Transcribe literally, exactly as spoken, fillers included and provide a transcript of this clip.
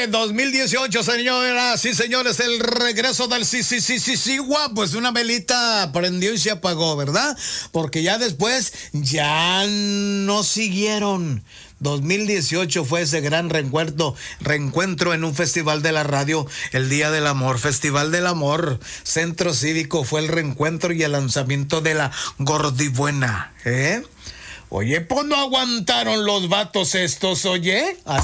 Oye, dos mil dieciocho, señoras y señores, el regreso del sí, sí, sí, sí, sí, guapo. Pues una velita prendió y se apagó, ¿verdad? Porque ya después ya no siguieron. dos mil dieciocho fue ese gran reencuentro, reencuentro en un festival de la radio, el Día del Amor, Festival del Amor, Centro Cívico, fue el reencuentro y el lanzamiento de la Gordibuena, ¿eh? Oye, pues no aguantaron los vatos estos, oye. Así